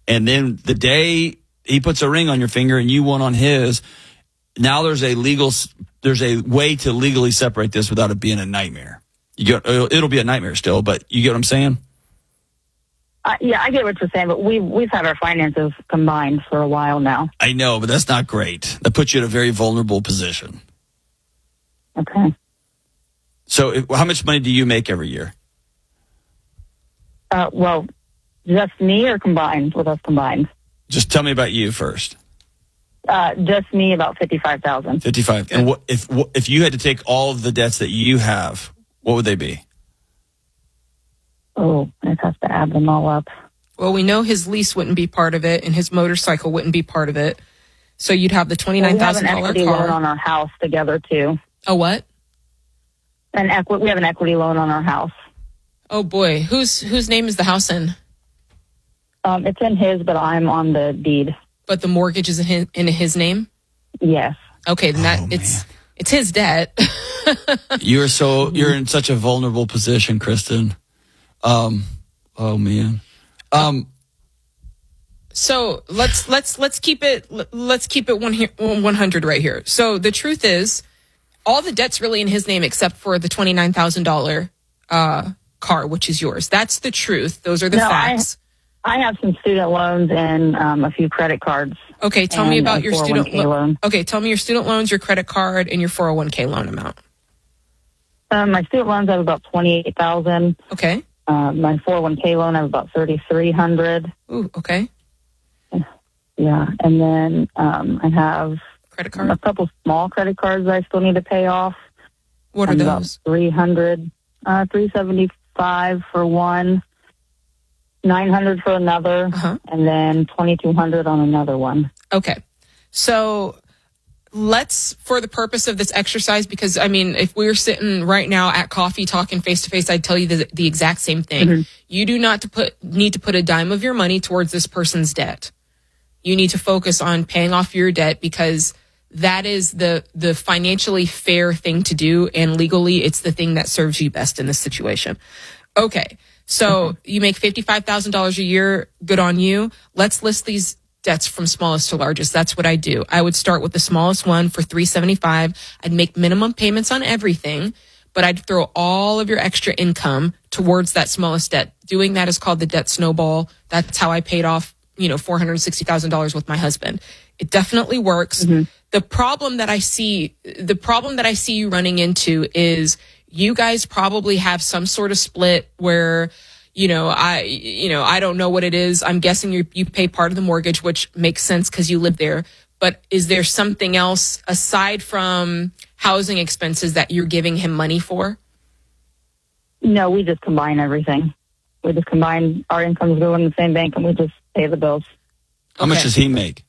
And then the day he puts a ring on your finger and you one on his, now there's a way to legally separate this without it being a nightmare. It'll be a nightmare still, but you get what I'm saying? Yeah, I get what you're saying, but we've had our finances combined for a while now. I know, but that's not great. That puts you in a very vulnerable position. Okay. So how much money do you make every year? Well, just me or combined, with us combined? Just tell me about you first. Just me, about $55,000. 55. And if you had to take all of the debts that you have, what would they be? Oh, I'd have to add them all up. Well, we know his lease wouldn't be part of it, and his motorcycle wouldn't be part of it. So you'd have the $29,000 we have an equity car. loan on our house together, too. A what? We have an equity loan on our house. Oh, boy. Whose name is the house in? It's in his, but I'm on the deed. But the mortgage is in his name? Yes. Okay, then it's his debt. You're in such a vulnerable position, Kristen. Oh man. So let's keep it 100 right here. So the truth is, all the debt's really in his name except for the $29,000 car, which is yours. That's the truth. Those are the facts. I have some student loans and a few credit cards. Okay, tell me about your student loan. Okay, tell me your student loans, your credit card, and your 401k loan amount. My student loans have about $28,000. Okay. My 401k loan I have about $3,300. Ooh, okay. Yeah, and then I have credit card. A couple small credit cards that I still need to pay off. What are those? About $300, $375 for one, $900 for another, and then $2,200 on another one. Okay, so let's, for the purpose of this exercise, because I mean, if we were sitting right now at coffee talking face to face, I'd tell you the exact same thing. Mm-hmm. You do not need to put a dime of your money towards this person's debt. You need to focus on paying off your debt because that is the financially fair thing to do, and legally, it's the thing that serves you best in this situation. Okay. So you make $55,000 a year. Good on you. Let's list these debts from smallest to largest. That's what I do. I would start with the smallest one for $375. I'd make minimum payments on everything, but I'd throw all of your extra income towards that smallest debt. Doing that is called the debt snowball. That's how I paid off, $460,000 with my husband. It definitely works. Mm-hmm. The problem that I see you running into is you guys probably have some sort of split where, I don't know what it is. I'm guessing you pay part of the mortgage, which makes sense because you live there. But is there something else aside from housing expenses that you're giving him money for? No, we just combine everything. We just combine our incomes, go in the same bank, and we just pay the bills. How much does he make?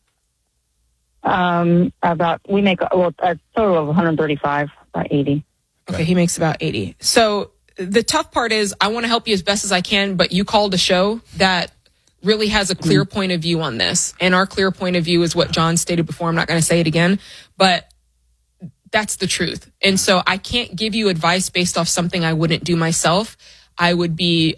We make a total of 135, about 80. Okay, he makes about 80. So the tough part is I want to help you as best as I can, but you called a show that really has a clear point of view on this. And our clear point of view is what John stated before. I'm not going to say it again, but that's the truth. And so I can't give you advice based off something I wouldn't do myself. I would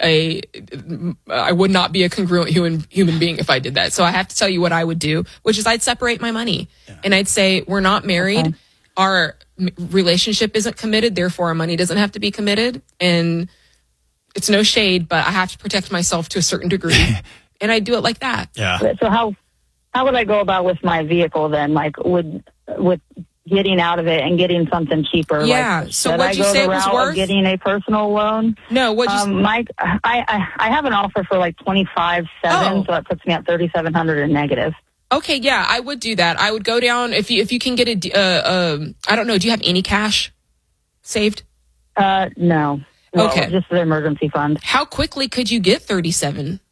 not be a congruent human being if I did that. So I have to tell you what I would do, which is I'd separate my money. Yeah. And I'd say, we're not married. Okay. Our relationship isn't committed. Therefore, our money doesn't have to be committed. And it's no shade, but I have to protect myself to a certain degree. And I do it like that. Yeah. So how would I go about with my vehicle then? Like with getting out of it and getting something cheaper? Yeah. Like, so what'd you say it was worth? Getting a personal loan? No. Mike, I have an offer for like $25,700, so that puts me at $3,700 in negative. Okay, yeah, I would do that. I would go down if you can get I don't know. Do you have any cash saved? No. Okay, just the emergency fund. How quickly could you get $3,700?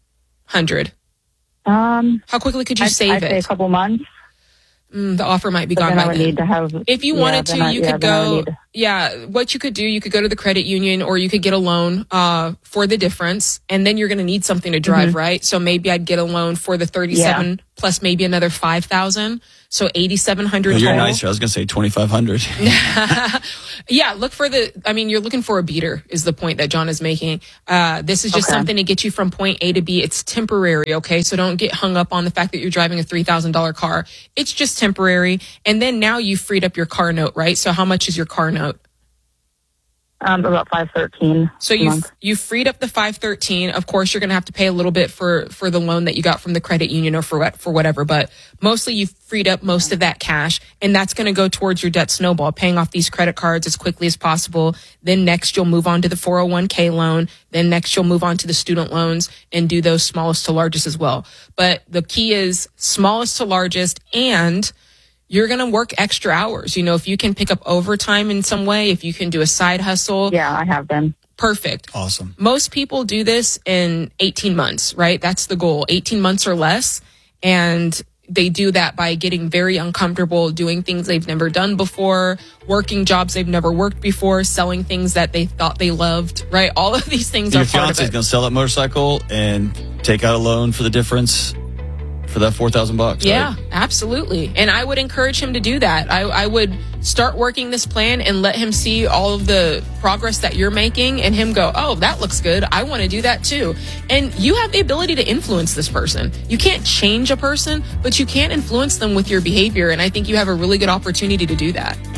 How quickly could you save I'd say a couple months. The offer might be gone by then. Need to have, if you wanted to, you could go. what you could do, you could go to the credit union or you could get a loan for the difference. And then you're going to need something to drive, right? So maybe I'd get a loan for the 37 plus maybe another 5,000. So 8,700 You're total. nicer. I was going to say 2,500. Yeah, you're looking for a beater is the point that John is making. This is just something to get you from point A to B. It's temporary, okay? So don't get hung up on the fact that you're driving a $3,000 car. It's just temporary. And then now you've freed up your car note, right? So how much is your car note? About $513. So you freed up the $513. Of course, you're going to have to pay a little bit for the loan that you got from the credit union or for whatever, but mostly you've freed up most of that cash, and that's going to go towards your debt snowball, paying off these credit cards as quickly as possible. Then next you'll move on to the 401k loan. Then next you'll move on to the student loans and do those smallest to largest as well. But the key is smallest to largest, and you're going to work extra hours. If you can pick up overtime in some way, if you can do a side hustle. Yeah, I have been. Perfect. Awesome. Most people do this in 18 months, right? That's the goal, 18 months or less. And they do that by getting very uncomfortable, doing things they've never done before, working jobs they've never worked before, selling things that they thought they loved, right? All of these things are part of Your it. fiance is going to sell that motorcycle and take out a loan for the difference for that $4,000. Yeah, right? absolutely. And I would encourage him to do that. I would start working this plan and let him see all of the progress that you're making and him go, oh, that looks good. I want to do that too. And you have the ability to influence this person. You can't change a person, but you can influence them with your behavior. And I think you have a really good opportunity to do that.